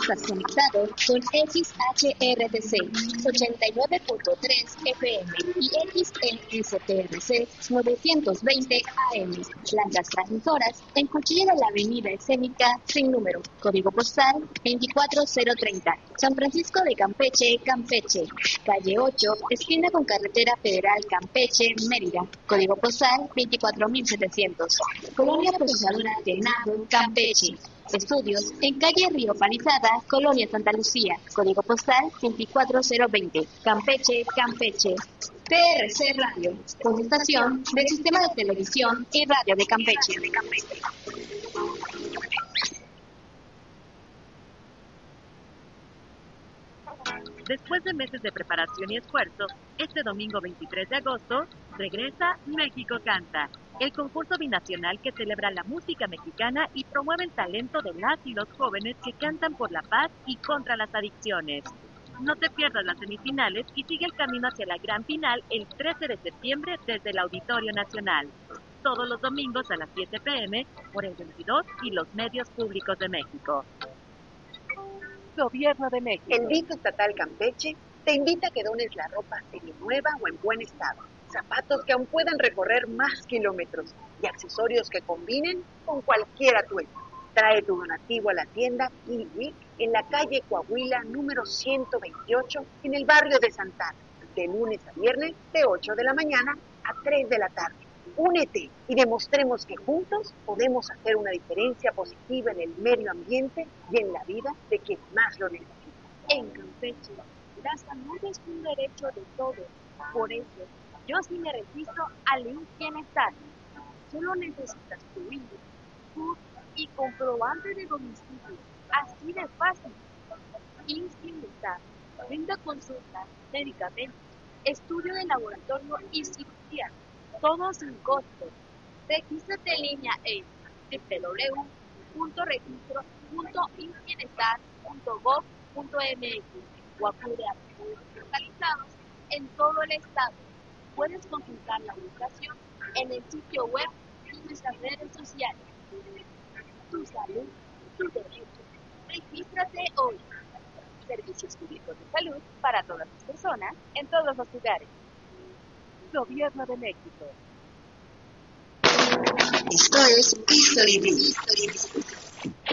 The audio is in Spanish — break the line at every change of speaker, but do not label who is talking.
Estás conectado con XHRTC 89.3 FM y XESTRC 920 AM. Plantas transmisoras en Cuchilla de la Avenida Escénica sin número. Código postal 24030. San Francisco de Campeche, Campeche. Calle 8, esquina con Carretera Federal Campeche, Mérida. Código postal 24700. Colonia Procesadora Tenado, Campeche. Estudios en calle Río Palizada, Colonia Santa Lucía, código postal 24020, Campeche, Campeche. TRC Radio, estación del Sistema de Televisión y Radio de Campeche.
Después de meses de preparación y esfuerzo, este domingo 23 de agosto regresa México Canta, el concurso binacional que celebra la música mexicana y promueve el talento de las y los jóvenes que cantan por la paz y contra las adicciones. No te pierdas las semifinales y sigue el camino hacia la gran final el 13 de septiembre desde el Auditorio Nacional. Todos los domingos a las 7 p.m. por el 22 y los medios públicos de México. Gobierno de México.
El DIF estatal Campeche te invita a que dones la ropa seminueva o en buen estado, zapatos que aún puedan recorrer más kilómetros y accesorios que combinen con cualquier atuendo. Trae tu donativo a la tienda eWeek en la calle Coahuila número 128 en el barrio de Santana, de lunes a viernes de 8 de la mañana a 3 de la tarde. Únete y demostremos que juntos podemos hacer una diferencia positiva en el medio ambiente y en la vida de quien más lo necesita.
En Campeche, la salud es un derecho de todos. Por eso, yo sí me registro al IMSS Bienestar. Solo necesitas tu INE, CURP y comprobante de domicilio. Así de fácil. IMSS Bienestar brinda consultas, medicamentos, estudio de laboratorio y cirugía. Todo sin costo. Regístrate en línea en www.registro.insbienestar.gov.mx o acude a puntos localizados en todo el estado. Puedes consultar la ubicación en el sitio web y nuestras redes sociales. Tu salud, tu derecho. Regístrate hoy. Servicios públicos de salud para todas las personas en todos los lugares. Gobierno de México.
Esto es History Beat.